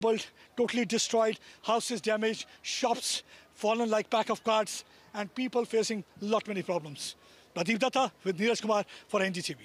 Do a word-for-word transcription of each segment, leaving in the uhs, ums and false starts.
World totally destroyed, houses damaged, shops fallen like pack of cards, and people facing lot many problems. Pradeep Datta with Neeraj Kumar for N D T V.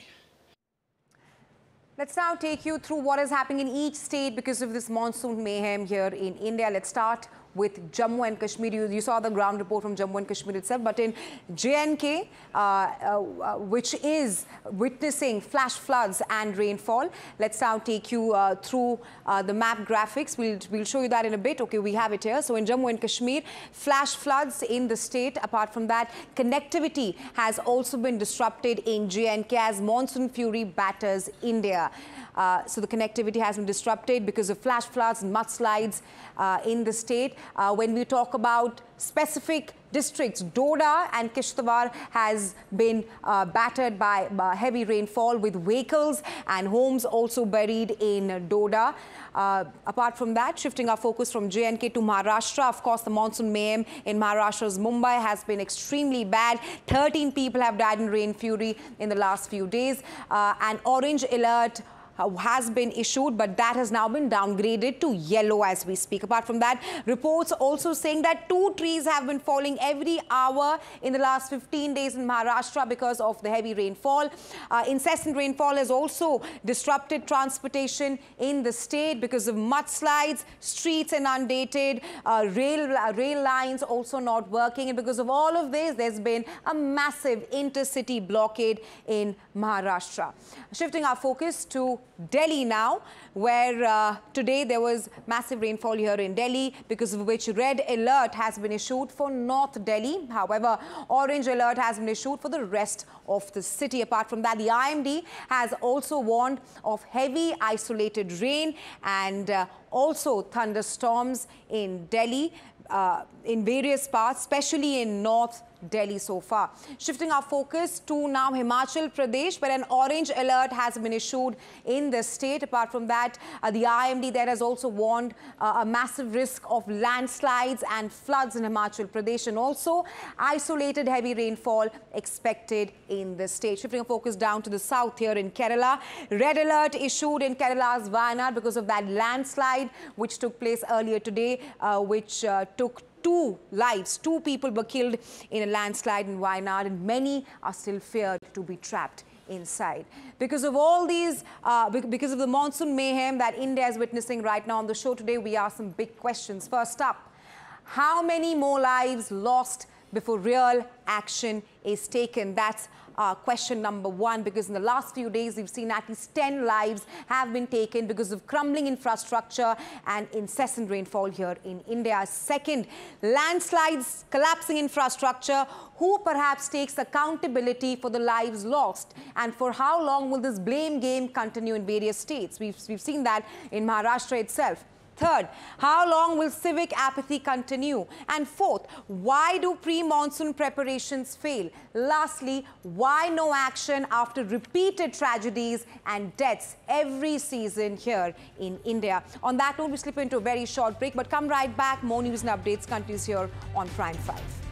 Let's now take you through what is happening in each state because of this monsoon mayhem here in India. Let's start with Jammu and Kashmir. You, you saw the ground report from Jammu and Kashmir itself, but in J and K, uh, uh, which is witnessing flash floods and rainfall. Let's now take you uh, through uh, the map graphics. We'll, we'll show you that in a bit. Okay, we have it here. So in Jammu and Kashmir, flash floods in the state. Apart from that, connectivity has also been disrupted in J and K as monsoon fury batters India. Uh, so the connectivity has been disrupted because of flash floods and mudslides uh, in the state. Uh, when we talk about specific districts, Doda and Kishtwar has been uh, battered by uh, heavy rainfall with vehicles and homes also buried in Doda. Uh, apart from that, shifting our focus from J and K to Maharashtra, of course, the monsoon mayhem in Maharashtra's Mumbai has been extremely bad. thirteen people have died in rain fury in the last few days. Uh, an orange alert Uh, has been issued, but that has now been downgraded to yellow as we speak. Apart from that, reports also saying that two trees have been falling every hour in the last fifteen days in Maharashtra because of the heavy rainfall. Uh, incessant rainfall has also disrupted transportation in the state because of mudslides, streets inundated, uh, rail, uh, rail lines also not working. And because of all of this, there's been a massive intercity blockade in Maharashtra. Shifting our focus to Delhi now, where uh, today there was massive rainfall here in Delhi, because of which red alert has been issued for North Delhi. However, orange alert has been issued for the rest of the city. Apart from that, the I M D has also warned of heavy isolated rain and uh, also thunderstorms in Delhi, uh, in various parts, especially in North Delhi so far. Shifting our focus to now Himachal Pradesh, where an orange alert has been issued in the state. Apart from that, uh, the I M D there has also warned uh, a massive risk of landslides and floods in Himachal Pradesh, and also isolated heavy rainfall expected in the state. Shifting our focus down to the south here in Kerala, red alert issued in Kerala's Wayanad because of that landslide which took place earlier today, uh, which uh, took two lives. Two people were killed in a landslide in Wayanad, and many are still feared to be trapped inside. Because of all these, uh, because of the monsoon mayhem that India is witnessing right now on the show today, we ask some big questions. First up, how many more lives lost before real action is taken? That's Uh, question number one, because in the last few days, we've seen at least ten lives have been taken because of crumbling infrastructure and incessant rainfall here in India. Second, landslides, collapsing infrastructure. Who perhaps takes accountability for the lives lost? And for how long will this blame game continue in various states? We've, we've seen that in Maharashtra itself. Third, how long will civic apathy continue? And fourth, why do pre-monsoon preparations fail? Lastly, why no action after repeated tragedies and deaths every season here in India? On that note, we slip into a very short break, but come right back. More news and updates continues here on Prime five.